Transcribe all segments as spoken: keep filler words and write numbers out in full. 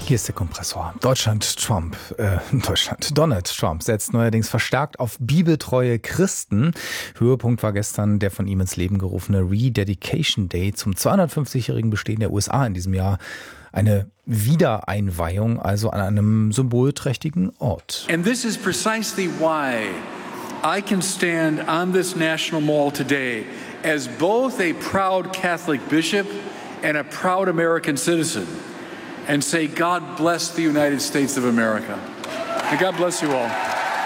Hier ist der Kompressor. Deutschland, Trump, äh, Deutschland, Donald Trump setzt neuerdings verstärkt auf bibeltreue Christen. Höhepunkt war gestern der von ihm ins Leben gerufene Rededication Day zum zweihundertfünfzigjährigen Bestehen der U S A in diesem Jahr. Eine Wiedereinweihung, also an einem symbolträchtigen Ort. And this is precisely why I can stand on this National Mall today as both a proud Catholic bishop and a proud American citizen and say, God bless the United States of America. And God bless you all.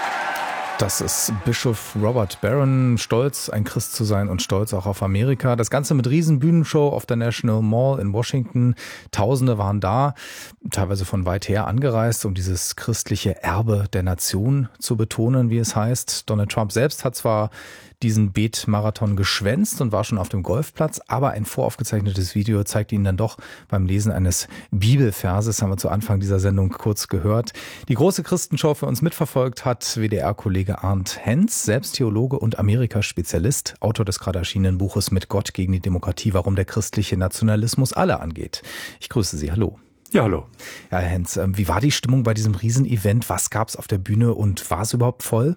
Das ist Bischof Robert Barron, stolz, ein Christ zu sein und stolz auch auf Amerika. Das Ganze mit Riesenbühnenshow auf der National Mall in Washington. Tausende waren da, teilweise von weit her angereist, um dieses christliche Erbe der Nation zu betonen, wie es heißt. Donald Trump selbst hat zwar diesen Betmarathon geschwänzt und war schon auf dem Golfplatz, aber ein voraufgezeichnetes Video zeigt ihn dann doch beim Lesen eines Bibelverses, haben wir zu Anfang dieser Sendung kurz gehört. Die große Christenshow für uns mitverfolgt hat W D R-Kollege Arndt Henz, selbst Theologe und Amerika-Spezialist, Autor des gerade erschienenen Buches Mit Gott gegen die Demokratie, warum der christliche Nationalismus alle angeht. Ich grüße Sie, hallo. Ja, hallo. Ja, Herr Henz, wie war die Stimmung bei diesem Riesenevent? Was gab es auf der Bühne und war es überhaupt voll?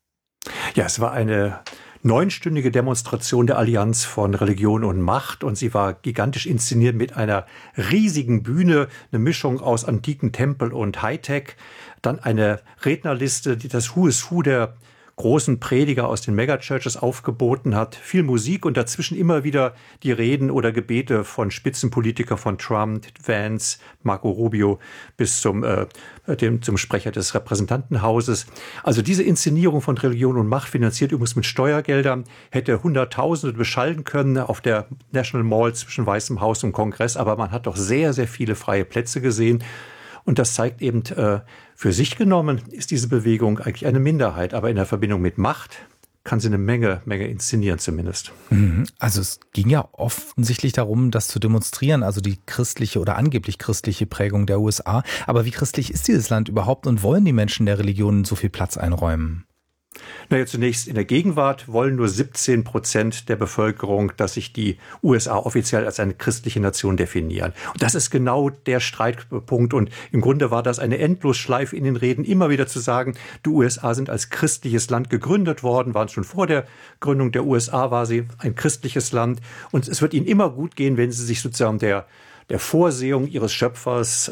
Ja, es war eine neunstündige Demonstration der Allianz von Religion und Macht und sie war gigantisch inszeniert mit einer riesigen Bühne, eine Mischung aus antiken Tempel und Hightech, dann eine Rednerliste, die das Who is Who der großen Prediger aus den Megachurches aufgeboten hat, viel Musik und dazwischen immer wieder die Reden oder Gebete von Spitzenpolitikern von Trump, Vance, Marco Rubio bis zum, äh, dem, zum Sprecher des Repräsentantenhauses. Also diese Inszenierung von Religion und Macht, finanziert übrigens mit Steuergeldern, hätte Hunderttausende beschallen können auf der National Mall zwischen Weißem Haus und Kongress, aber man hat doch sehr, sehr viele freie Plätze gesehen. Und das zeigt eben, äh, für sich genommen ist diese Bewegung eigentlich eine Minderheit. Aber in der Verbindung mit Macht kann sie eine Menge, Menge inszenieren zumindest. Also es ging ja offensichtlich darum, das zu demonstrieren, also die christliche oder angeblich christliche Prägung der U S A. Aber wie christlich ist dieses Land überhaupt und wollen die Menschen der Religionen so viel Platz einräumen? Naja, zunächst in der Gegenwart wollen nur siebzehn Prozent der Bevölkerung, dass sich die U S A offiziell als eine christliche Nation definieren. Und das ist genau der Streitpunkt. Und im Grunde war das eine Endlosschleife in den Reden, immer wieder zu sagen, die U S A sind als christliches Land gegründet worden, waren schon vor der Gründung der U S A, war sie ein christliches Land. Und es wird ihnen immer gut gehen, wenn sie sich sozusagen der der Vorsehung ihres Schöpfers